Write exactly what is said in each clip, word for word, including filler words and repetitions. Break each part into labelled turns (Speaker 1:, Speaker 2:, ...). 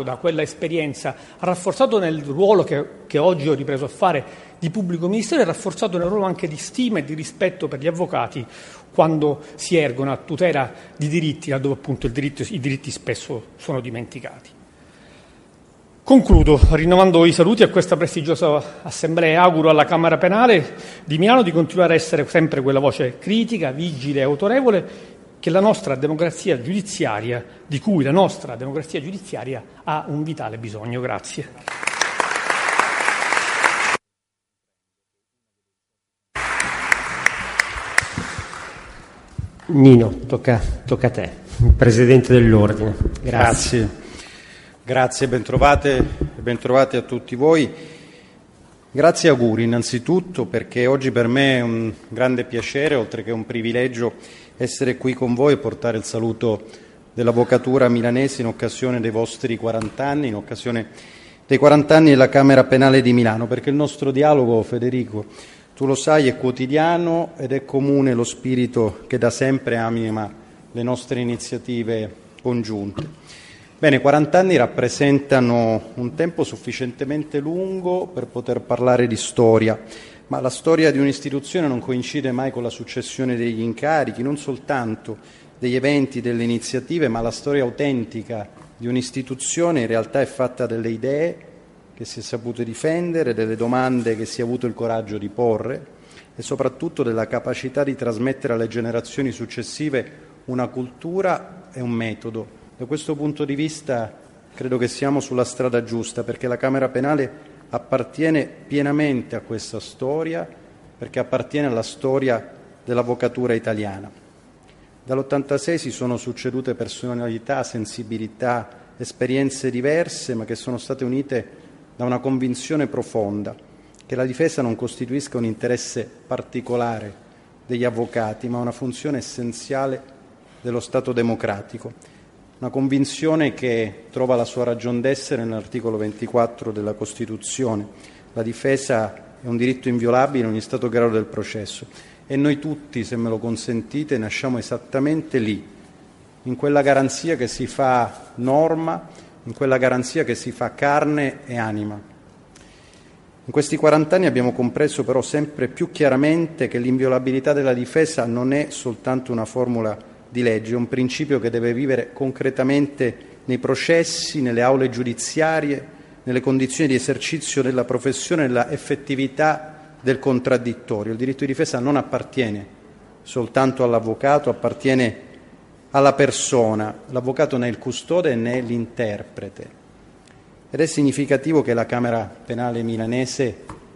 Speaker 1: da quella esperienza, rafforzato nel ruolo che, che oggi ho ripreso a fare di pubblico ministero e rafforzato nel ruolo anche di stima e di rispetto per gli avvocati quando si ergono a tutela di diritti laddove appunto il diritto, i diritti spesso sono dimenticati. Concludo rinnovando i saluti a questa prestigiosa assemblea e auguro alla Camera Penale di Milano di continuare a essere sempre quella voce critica, vigile e autorevole che la nostra democrazia giudiziaria, di cui la nostra democrazia giudiziaria ha un vitale bisogno. Grazie.
Speaker 2: Nino, tocca, tocca a te, il Presidente dell'Ordine. Grazie.
Speaker 3: Grazie, Grazie bentrovate e bentrovati a tutti voi. Grazie e auguri innanzitutto, perché oggi per me è un grande piacere, oltre che un privilegio, essere qui con voi e portare il saluto dell'Avvocatura milanese in occasione dei vostri quaranta anni, in occasione dei quaranta anni della Camera Penale di Milano, perché il nostro dialogo, Federico, tu lo sai, è quotidiano ed è comune lo spirito che da sempre anima le nostre iniziative congiunte. Bene, quaranta anni rappresentano un tempo sufficientemente lungo per poter parlare di storia, ma la storia di un'istituzione non coincide mai con la successione degli incarichi, non soltanto degli eventi, delle iniziative, ma la storia autentica di un'istituzione in realtà è fatta delle idee che si è saputo difendere, delle domande che si è avuto il coraggio di porre e soprattutto della capacità di trasmettere alle generazioni successive una cultura e un metodo. Da questo punto di vista credo che siamo sulla strada giusta, perché la Camera Penale appartiene pienamente a questa storia, perché appartiene alla storia dell'avvocatura italiana. Dall'ottantasei si sono succedute personalità, sensibilità, esperienze diverse, ma che sono state unite da una convinzione profonda che la difesa non costituisca un interesse particolare degli avvocati, ma una funzione essenziale dello Stato democratico. Una convinzione che trova la sua ragion d'essere nell'articolo ventiquattro della Costituzione. La difesa è un diritto inviolabile in ogni stato grado del processo e noi tutti, se me lo consentite, nasciamo esattamente lì, in quella garanzia che si fa norma, in quella garanzia che si fa carne e anima. In questi quaranta anni abbiamo compreso però sempre più chiaramente che l'inviolabilità della difesa non è soltanto una formula di legge, è un principio che deve vivere concretamente nei processi, nelle aule giudiziarie, nelle condizioni di esercizio della professione, nella effettività del contraddittorio. Il diritto di difesa non appartiene soltanto all'avvocato, appartiene alla persona. L'avvocato ne è il custode e ne è l'interprete. Ed è significativo che la Camera Penale milanese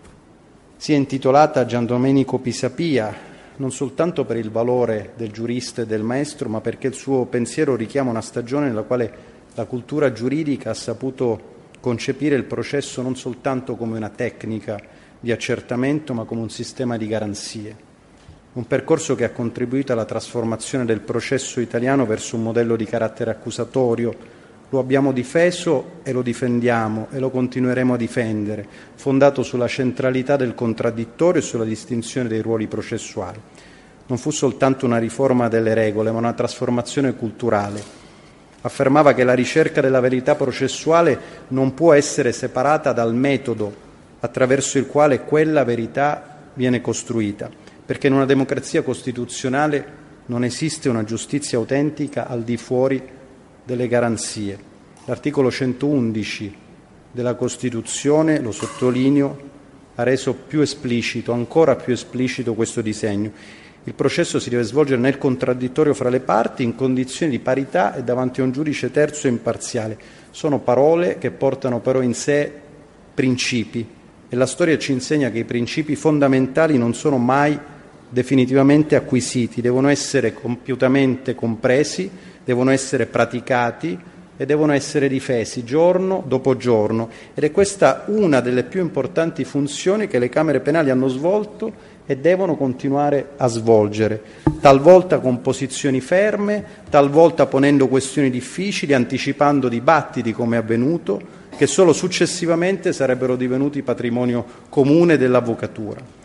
Speaker 3: sia intitolata a Gian Domenico Pisapia, non soltanto per il valore del giurista e del maestro, ma perché il suo pensiero richiama una stagione nella quale la cultura giuridica ha saputo concepire il processo non soltanto come una tecnica di accertamento, ma come un sistema di garanzie. Un percorso che ha contribuito alla trasformazione del processo italiano verso un modello di carattere accusatorio. Lo abbiamo difeso e lo difendiamo e lo continueremo a difendere, fondato sulla centralità del contraddittorio e sulla distinzione dei ruoli processuali. Non fu soltanto una riforma delle regole, ma una trasformazione culturale. Affermava che la ricerca della verità processuale non può essere separata dal metodo attraverso il quale quella verità viene costruita, perché in una democrazia costituzionale non esiste una giustizia autentica al di fuori delle garanzie. L'articolo centoundici della Costituzione, lo sottolineo, ha reso più esplicito, ancora più esplicito questo disegno. Il processo si deve svolgere nel contraddittorio fra le parti, in condizioni di parità e davanti a un giudice terzo e imparziale. Sono parole che portano però in sé principi e la storia ci insegna che i principi fondamentali non sono mai definitivamente acquisiti, devono essere compiutamente compresi, devono essere praticati e devono essere difesi giorno dopo giorno. Ed è questa una delle più importanti funzioni che le Camere Penali hanno svolto e devono continuare a svolgere, talvolta con posizioni ferme, talvolta ponendo questioni difficili, anticipando dibattiti come è avvenuto, che solo successivamente sarebbero divenuti patrimonio comune dell'avvocatura.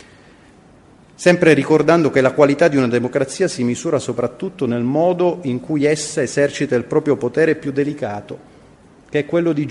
Speaker 3: Sempre ricordando che la qualità di una democrazia si misura soprattutto nel modo in cui essa esercita il proprio potere più delicato, che è quello di